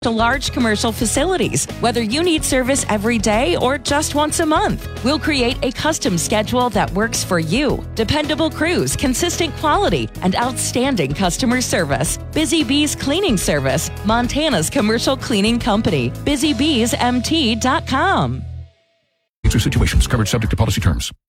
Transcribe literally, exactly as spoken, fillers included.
to large commercial facilities. Whether you need service every day or just once a month, we'll create a custom schedule that works for you. Dependable crews, consistent quality, and outstanding customer service. Busy Bees Cleaning Service, Montana's commercial cleaning company. busy bees m t dot com. Situations covered subject to policy terms.